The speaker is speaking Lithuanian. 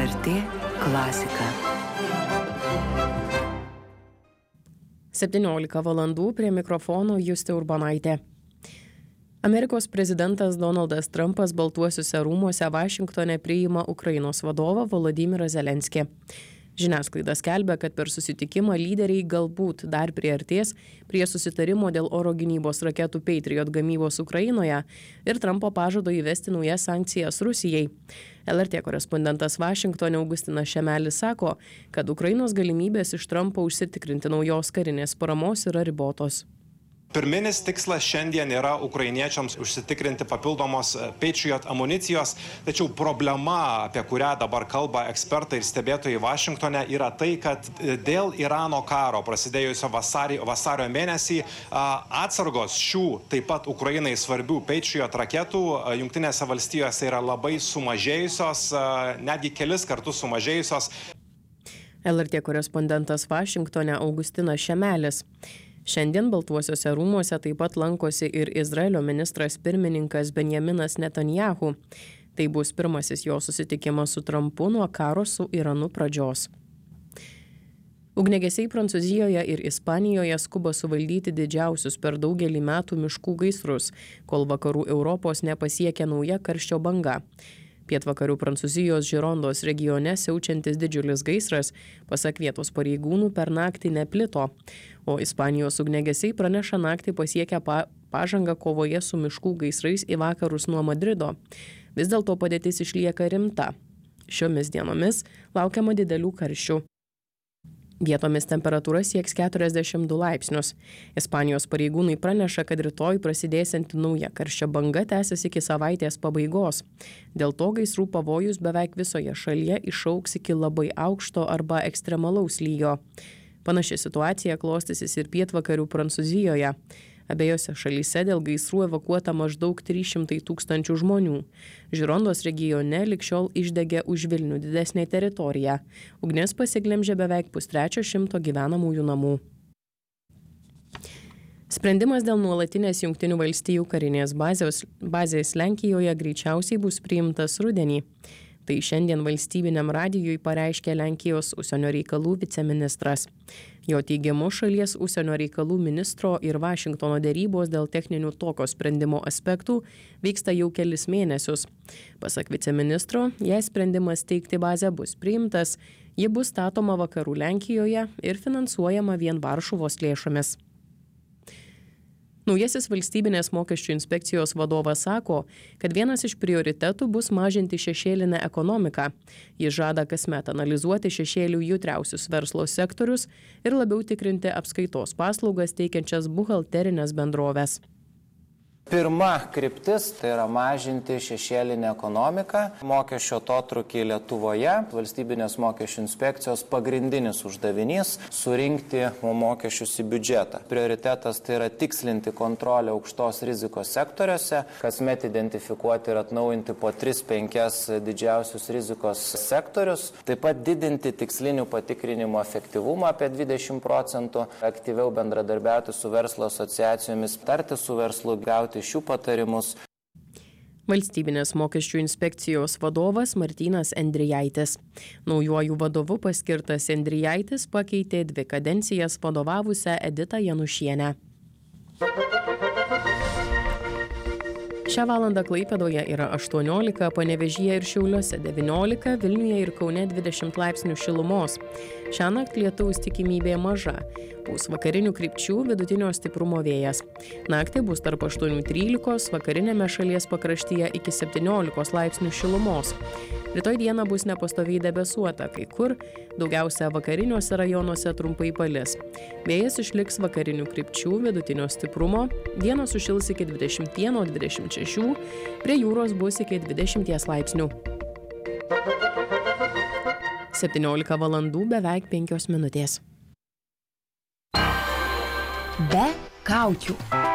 LRT klasika. 17 valandų prie mikrofono Justė Urbonaitė. Amerikos prezidentas Donaldas Trumpas Baltuosiuose rūmuose Vašingtone priima Ukrainos vadovą Volodymyrą Zelenskį. Žiniasklaida skelbia, kad per susitikimą lyderiai galbūt dar priartės prie susitarimo dėl oro gynybos raketų Patriot gamybos Ukrainoje ir Trumpo pažado įvesti naujas sankcijas Rusijai. LRT korespondentas Vašingtone Augustinas Šemelis sako, kad Ukrainos galimybės iš Trumpo užsitikrinti naujos karinės paramos yra ribotos. Pirminis tikslas šiandien yra ukrainiečiams užsitikrinti papildomos Patriot amunicijos, tačiau problema, apie kurią dabar kalba ekspertai ir stebėtojai Vašingtone, yra tai, kad dėl Irano karo prasidėjusio vasario mėnesį atsargos šių taip pat Ukrainai svarbių Patriot raketų Jungtinėse valstijose yra labai sumažėjusios, netgi kelis kartus sumažėjusios. LRT korespondentas Vašingtone Augustinas Šemelis. Šiandien Baltuosiuose rūmuose taip pat lankosi ir Izraelio ministras pirmininkas Benjaminas Netanyahu. Tai bus pirmasis jo susitikimas su Trumpu nuo karo su Iranu pradžios. Ugniagesiai Prancūzijoje ir Ispanijoje skuba suvaldyti didžiausius per daugelį metų miškų gaisrus, kol vakarų Europos nepasiekia nauja karščio banga. Pietvakarių Prancūzijos Žirondos regione siaučiantis didžiulis gaisras, pasak vietos pareigūnų, per naktį neplito, o Ispanijos ugniagesiai praneša naktį pasiekę pažangą kovoje su miškų gaisrais į vakarus nuo Madrido. Vis dėlto padėtis išlieka rimta. Šiomis dienomis laukiama didelių karščių. Vietomis temperatūra sieks 42 laipsnius. Ispanijos pareigūnai praneša, kad rytoj prasidėsianti nauja karščio banga tęsis iki savaitės pabaigos. Dėl to gaisrų pavojus beveik visoje šalyje išaugs iki labai aukšto arba ekstremalaus lygio. Panaši situacija klostysis ir pietvakarių Prancūzijoje. Abiejose šalyse dėl gaisrų evakuota maždaug 300 000 žmonių. Žirondos regione lig šiol išdegė už Vilnių didesnė teritorija. Ugnis pasiglemžė beveik 100 gyvenamųjų namų. Sprendimas dėl nuolatinės Jungtinių valstijų karinės bazės Lenkijoje greičiausiai bus priimtas rudenį. Tai šiandien valstybiniam radijui pareiškė Lenkijos užsienio reikalų viceministras. Jo teigimu, šalies užsienio reikalų ministro ir Vašingtono derybos dėl techninių tokio sprendimo aspektų vyksta jau kelis mėnesius. Pasak viceministro, jei sprendimas teikti bazę bus priimtas, ji bus statoma vakarų Lenkijoje ir finansuojama vien Varšuvos lėšomis. Naujasis valstybinės mokesčių inspekcijos vadovas sako, kad vienas iš prioritetų bus mažinti šešėlinę ekonomiką. Jis žada kasmet analizuoti šešėlių jautriausius verslo sektorius ir labiau tikrinti apskaitos paslaugas teikiančias buhalterinės bendroves. Pirma kryptis tai yra mažinti šešėlinę ekonomiką, mokesčio atotrūkį Lietuvoje. Valstybinės mokesčių inspekcijos pagrindinis uždavinys - surinkti mokesčius į biudžetą. Prioritetas tai yra tikslinti kontrolę aukštos rizikos sektoriuose, kasmet identifikuoti ir atnaujinti po 3-5 didžiausius rizikos sektorius, taip pat didinti tikslinių patikrinimų efektyvumą apie 20%, aktyviau bendradarbiauti su verslo asociacijomis, tarti su verslu, gauti šių patarimus. Valstybinės mokesčių inspekcijos vadovas Martynas Endrijaitis. Naujuoju vadovu paskirtas Endrijaitis pakeitė 2 kadencijas vadovavusią Editą Janušienę. Šią valandą Klaipėdoje yra 18, Panevėžyje ir Šiauliuose 19, Vilniuje ir Kaune 20 laipsnių šilumos. Šiąnakt lietaus tikimybė maža. Pūs vakarinių krypčių vidutinio stiprumo vėjas. Naktį bus tarp 8-13, vakarinėme šalies pakraštyje iki 17 laipsnių šilumos. Rytoj dieną bus nepastoviai debesuota, kai kur, daugiausia vakariniuose rajonuose trumpai palis. Vėjas išliks vakarinių krypčių vidutinio stiprumo, dieną sušils iki 21-26, prie jūros bus iki 20 laipsnių. 17 valandų beveik 5 minutės. Be kaukių.